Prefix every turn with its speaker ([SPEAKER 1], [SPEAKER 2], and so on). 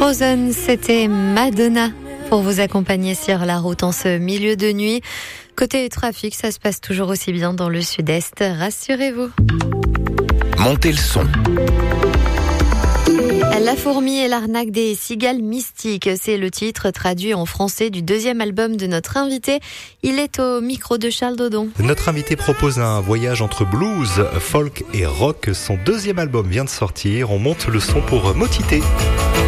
[SPEAKER 1] Frozen, c'était Madonna pour vous accompagner sur la route en ce milieu de nuit. Côté trafic, ça se passe toujours aussi bien dans le sud-est, rassurez-vous.
[SPEAKER 2] Montez le son.
[SPEAKER 1] La fourmi et l'arnaque des cigales mystiques, c'est le titre traduit en français du deuxième album de notre invité. Il est au micro de Charles Dodon.
[SPEAKER 3] Notre invité propose un voyage entre blues, folk et rock. Son deuxième album vient de sortir. On monte le son pour Motité.